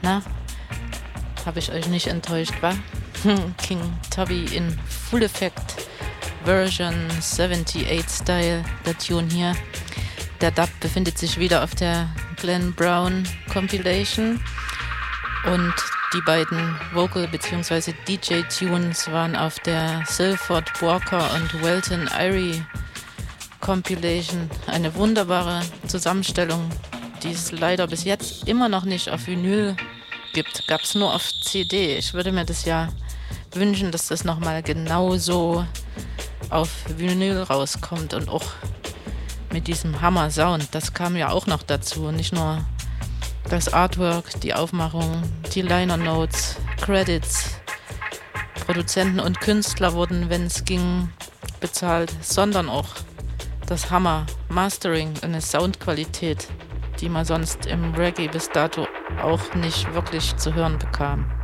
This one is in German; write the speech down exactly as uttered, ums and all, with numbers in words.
Na, habe ich euch nicht enttäuscht, wa? King Tubby in Full Effect Version achtundsiebzig Style, der Tune hier. Der Dub befindet sich wieder auf der Glenn Brown Compilation und die beiden Vocal- bzw. D J-Tunes waren auf der Silford Walker und Welton Irie Compilation. Eine wunderbare Zusammenstellung, die es leider bis jetzt immer noch nicht auf Vinyl gibt. Gab es nur auf C D. Ich würde mir das ja wünschen, dass das nochmal genauso auf Vinyl rauskommt und auch mit diesem Hammer-Sound. Das kam ja auch noch dazu. Nicht nur das Artwork, die Aufmachung, die Liner Notes, Credits, Produzenten und Künstler wurden, wenn es ging, bezahlt, sondern auch das Hammer, Mastering, eine Soundqualität, die man sonst im Reggae bis dato auch nicht wirklich zu hören bekam.